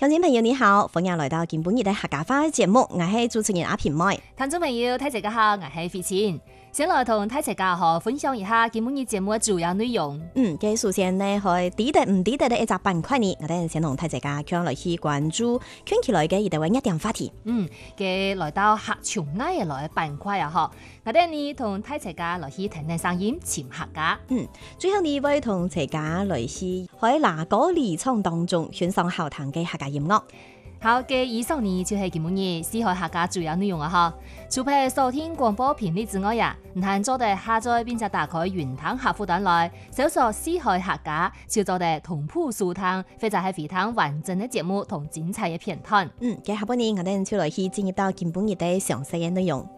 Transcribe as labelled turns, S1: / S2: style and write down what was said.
S1: 聽眾朋友你好，歡迎來到今本日的客家話節目，我係主持人阿平妹。
S2: 聽眾朋友，大家好，我係費前，先來同大家好分享一下今本日節目嘅主要內容。
S1: 嘅首先呢，係抵得唔抵得的一隻板塊呢，我哋先同大家講來去關注圈起來嘅一位熱點話題。
S2: 嘅來到客場外嘅來板塊啊，嗬，我哋呢同大家來去聽聽聲音，潛客家。
S1: 最後呢位同大家來去喺拿歌離場當中選上好聽嘅客家音樂。
S2: 好嘅，以上呢就係今本日四海客家主要內容啊！嗬，除咗收聽廣播頻率之外呀，唔係做地下載並且打開雲端客戶端來搜索四海客家，就做地同步收聽，或者係非常完整嘅節目同精彩嘅片段。
S1: 嘅下半年我哋就來去進入到今本日的詳細嘅內容。